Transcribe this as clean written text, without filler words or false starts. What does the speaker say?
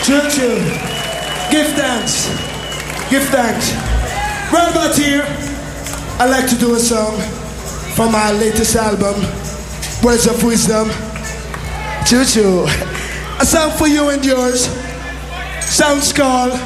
Churchill, give thanks. Give thanks. Right about here, I like to do a song from my latest album, Words of Wisdom. Choo-choo. A song for you and yours. Sounds called